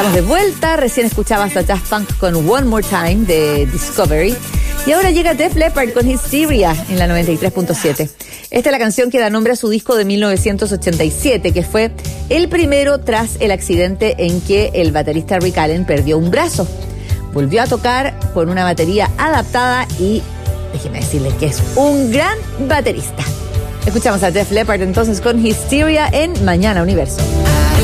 Estamos de vuelta, recién escuchabas a Daft Punk con One More Time de Discovery. Y ahora llega Def Leppard con Hysteria en la 93.7. Esta es la canción que da nombre a su disco de 1987, que fue el primero tras el accidente en que el baterista Rick Allen perdió un brazo. Volvió a tocar con una batería adaptada y déjeme decirles que es un gran baterista. Escuchamos a Def Leppard entonces con Hysteria en Mañana Universo.